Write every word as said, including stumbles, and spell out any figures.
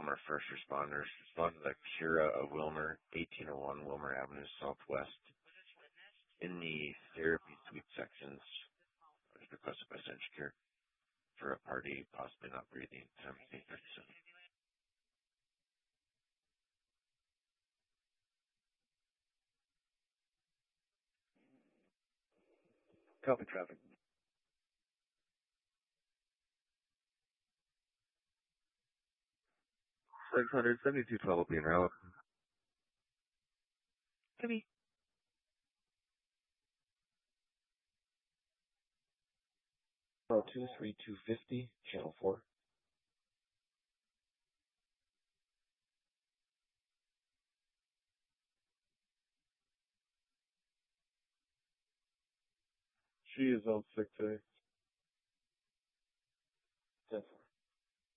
Wilmer first responders. Respond to the Cura of Wilmer, eighteen oh one Wilmer Avenue Southwest. In the therapy suite sections, as requested by CenturyCare for a party possibly not breathing. Time is eight thirty-seven. Copy traffic. six hundred seventy-two twelve will be en route. Copy. Oh, two three two fifty, channel four. She is on sick today.